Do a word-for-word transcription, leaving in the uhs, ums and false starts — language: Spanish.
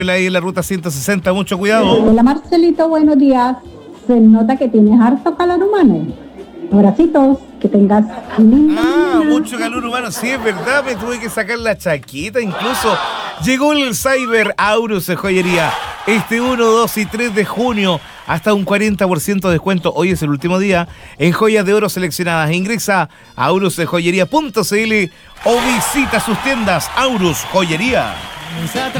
ahí en la ruta ciento sesenta, mucho cuidado. Hola Marcelito, buenos días. Se nota que tienes harto calor humano. Abracitos, que tengas linda Ah, mañana. mucho calor humano, sí, es verdad, me tuve que sacar la chaqueta incluso. Llegó el Cyber Aurus de Joyería. Este uno, dos y tres de junio, hasta un cuarenta por ciento de descuento. Hoy es el último día en joyas de oro seleccionadas. Ingresa a aurus de joyería punto c l o visita sus tiendas Aurus Joyería.